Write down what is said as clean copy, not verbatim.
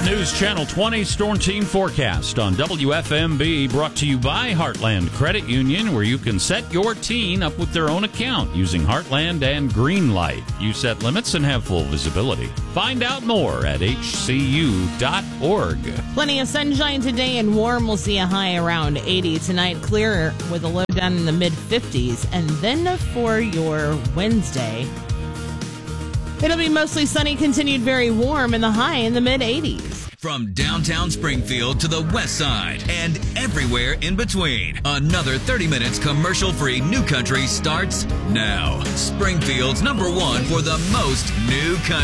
News Channel 20 Storm Team Forecast on WFMB, brought to you by Heartland Credit Union, where you can set your teen up with their own account using Heartland and Greenlight. You set limits and have full visibility. Find out more at hcu.org. Plenty of sunshine today and warm. We'll see a high around 80 tonight. Clear with a low down in the mid-50s. And then for your Wednesday, it'll be mostly sunny, continued very warm, and the high in the mid-80s. From downtown Springfield to the west side and everywhere in between, another 30 minutes commercial-free New Country starts now. Springfield's #1 for the most new country.